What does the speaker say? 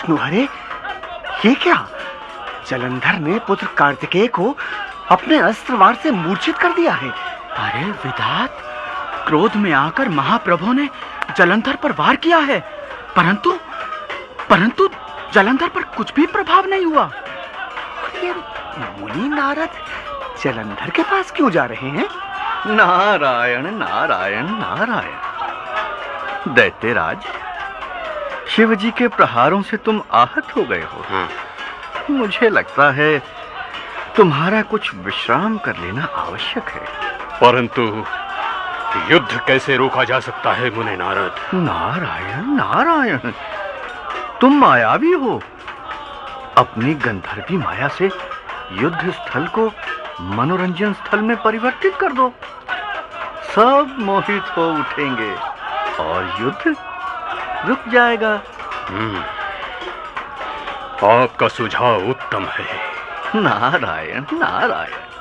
विष्णु हरे, ये क्या? जलंधर ने पुत्र कार्तिकेय को अपने अस्त्र वार से मूर्छित कर दिया है। अरे विधात, क्रोध में आकर महाप्रभु ने जलंधर पर वार किया है, परंतु जलंधर पर कुछ भी प्रभाव नहीं हुआ। ये मुनि नारद जलंधर के पास क्यों जा रहे हैं? नारायण नारायण नारायण। दैत्यराज, शिव जी के प्रहारों से तुम आहत हो गए हो। मुझे लगता है तुम्हारा कुछ विश्राम कर लेना आवश्यक है। परंतु युद्ध कैसे रोका जा सकता है मुने नारद? नारायण नारायण, तुम मायावी हो। अपनी गंधर्वी माया से युद्ध स्थल को मनोरंजन स्थल में परिवर्तित कर दो। सब मोहित हो उठेंगे और युद्ध रुक जाएगा। आपका सुझाव उत्तम है। नारायण नारायण।